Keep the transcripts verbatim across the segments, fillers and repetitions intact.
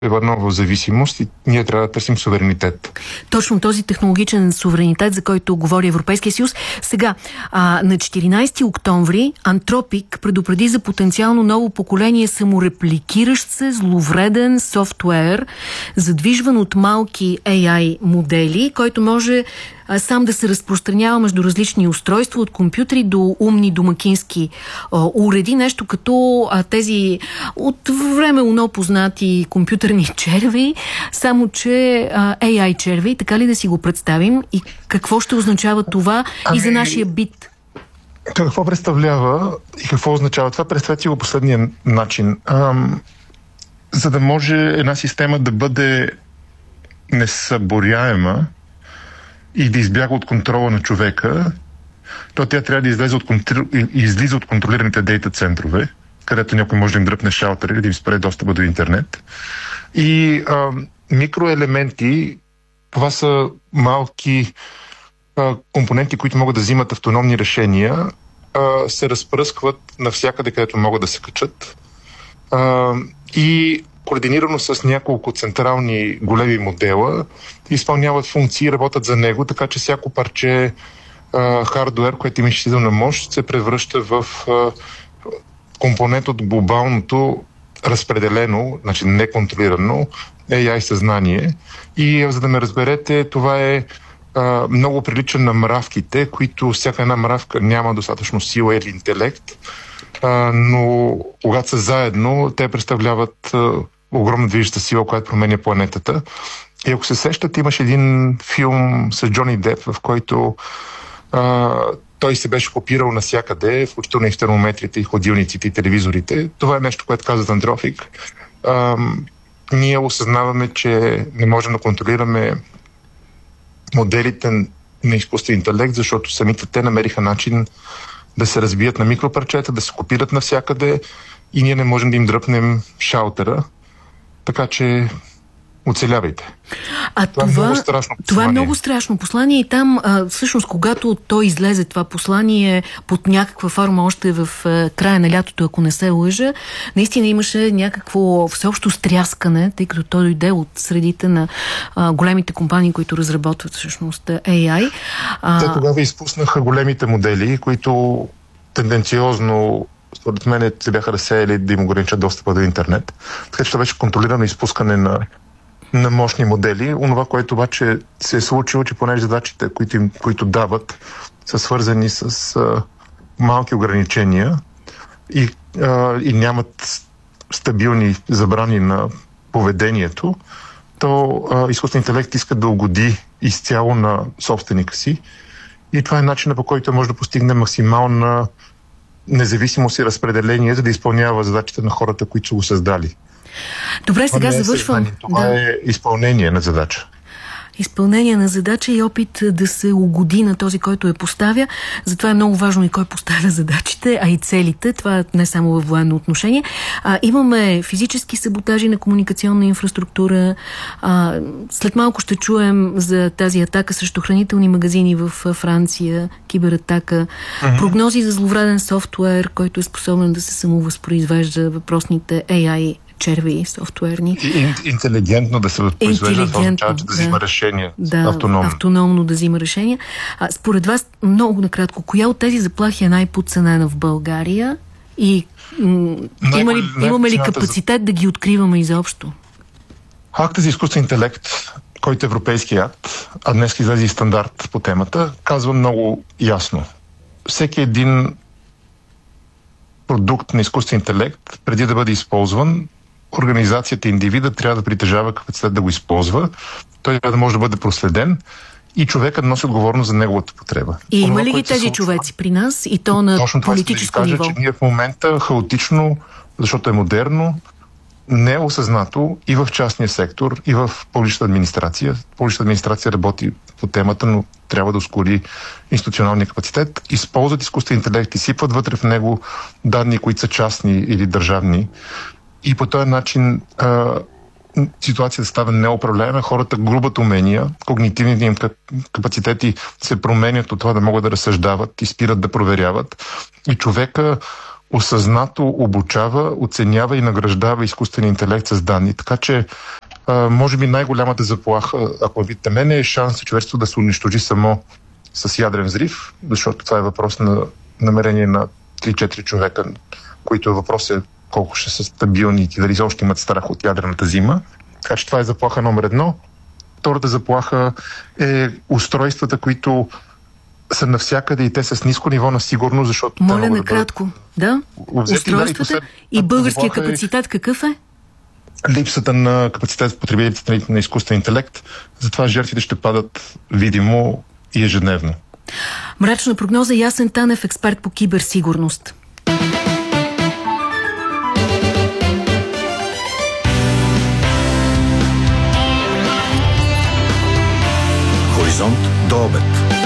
превърнал в зависимост и ние трябва да търсим суверенитет. Точно този технологичен суверенитет, за който говори Европейския съюз. Сега, а, на четиринайсети октомври Антропик предупреди за потенциално ново поколение саморепликиращ се зловреден софтуер, задвижван от малки Ей Ай модели, който може а, сам да се разпространява между различни устройства, от компютри до умни домакински а, уреди. Нещо като а, тези от време уно познати компютърни черви, само че а, Ей Ай черви, така ли да си го представим и какво ще означава това ами, и за нашия бит? Какво представлява и какво означава това? Представете го последния начин. Ам, за да може една система да бъде несъборяема и да избяга от контрола на човека, то тя трябва да излезе от контр... излиза от контролираните дейта центрове, където някой може да им дръпне шалтер или да им спре достъпа до интернет. И а, микроелементи, това са малки а, компоненти, които могат да взимат автономни решения, а, се разпръскват навсякъде, където могат да се качат. А, и координирано с няколко централни големи модела изпълняват функции, работят за него, така че всяко парче а, хардуер, което има изчислителна мощ, се превръща в а, компонент от глобалното разпределено, значи неконтролирано Ей Ай съзнание. И за да ме разберете, това е а, много прилича на мравките, които всяка една мравка няма достатъчно сила или интелект, а, но когато са заедно, те представляват а, огромна движеща сила, която променя планетата. И ако се сещате, имаш един филм с Джони Деп, в който а, той се беше копирал навсякъде, включително и в термометрите, и ходилниците, и телевизорите. Това е нещо, което казва Антропик. А, ние осъзнаваме, че не можем да контролираме моделите на изкуствен интелект, защото самите те намериха начин да се разбият на микропарчета, да се копират навсякъде и ние не можем да им дръпнем шалтера. Така че оцелявайте. А това, това, е много страшно послание. Това е много страшно послание и там, а, всъщност, когато той излезе това послание под някаква форма още в а, края на лятото, ако не се лъжа, наистина имаше някакво всеобщо стряскане, тъй като той дойде от средите на а, големите компании, които разработват всъщност Ей Ай. А... Те тогава изпуснаха големите модели, които тенденциозно според мен се бяха разсеяли да им ограничат достъпа до интернет. Така че това беше контролирано изпускане на на мощни модели. Онова, което обаче се е случило, че понеже задачите, които, им, които дават, са свързани с а, малки ограничения и, а, и нямат стабилни забрани на поведението, то а, изкуственият интелект иска да угоди изцяло на собственика си. И това е начинът, по който може да постигне максимална независимост и разпределение, за да изпълнява задачите на хората, които са го създали. Добре, сега това завършвам. Е това да. е изпълнение на задача. Изпълнение на задача и опит да се угоди на този, който я поставя. Затова е много важно и кой поставя задачите, а и целите. Това е не само във военно отношение. А, имаме физически саботажи на комуникационна инфраструктура. А, след малко ще чуем за тази атака срещу хранителни магазини в Франция, кибератака. Mm-hmm. Прогнози за зловреден софтуер, който е способен да се самовъзпроизвежда въпросните Ей Ай черви софтуерни. И, интелигентно да се възпроизвежда, означава, че да, да взима решения. Да, автономно. автономно да взима решения. А, според вас, много накратко, коя от тези заплахи е най-подценена в България и м- има ли, имаме ли капацитет за... да ги откриваме изобщо? Актът за изкуствен интелект, който е европейски акт, а днес излезе и стандарт по темата, казва много ясно. Всеки един продукт на изкуствен интелект, преди да бъде използван, организацията и индивида трябва да притежава капацитет да го използва. Той трябва да може да бъде проследен и човекът носи отговорност за неговата потреба. И има ли ги тези случва, човеци при нас и то на политическо да кажа, ниво? Че ние в момента хаотично, защото е модерно, не е осъзнато и в частния сектор, и в публичната администрация. Публичната администрация работи по темата, но трябва да ускори институционалния капацитет. Използват изкуствен интелект, изсипват вътре в него данни, които са частни или държавни. И по този начин а, ситуацията става неуправляема. Хората губят умения, когнитивните им капацитети се променят от това да могат да разсъждават и спират да проверяват. И човека осъзнато обучава, оценява и награждава изкуствен интелект с данни. Така че, а, може би най-голямата заплаха, ако видите мен, е шанс човечеството да се унищожи само с ядрен взрив, защото това е въпрос на намерение на три-четири човека, които въпрос е колко ще са стабилни и дали изобщо имат страх от ядрената зима. Така че това е заплаха номер едно. Втората заплаха е устройствата, които са навсякъде и те са с ниско ниво на сигурност, защото... Моля накратко, да? да? Устройствата и, и българския капацитет какъв е? Липсата на капацитет в потребителите на изкуствен интелект, затова жертвите ще падат видимо и ежедневно. Мрачна прогноза. Ясен Танев, експерт по киберсигурност. Хоризонт до обед.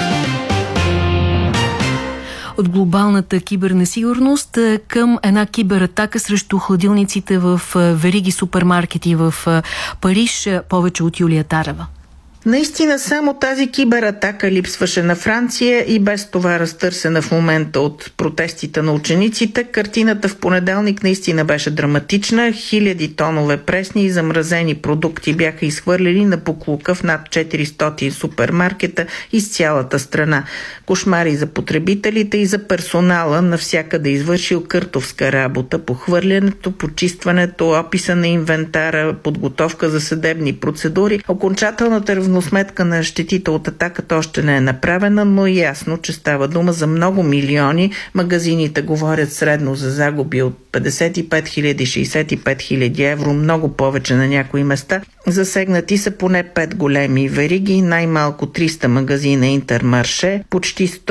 От глобалната кибернесигурност към една кибератака срещу хладилниците в вериги супермаркети в Париж. Повече от Юлия Тарева. Наистина само тази кибератака липсваше на Франция и без това разтърсена в момента от протестите на учениците. Картината в понеделник наистина беше драматична. Хиляди тонове пресни и замразени продукти бяха изхвърлени на буклука в над четиристотин супермаркета из цялата страна. Кошмари за потребителите и за персонала, навсякъде извършил къртовска работа по хвърлянето, почистването, описа на инвентара, подготовка за съдебни процедури. Окончателната равносметка на щетите от атаката още не е направена, но е ясно, че става дума за много милиони. Магазините говорят средно за загуби от петдесет и пет хиляди, шейсет и пет хиляди евро, много повече на някои места. Засегнати са поне пет големи вериги, най-малко триста магазина Интермарше, почти сто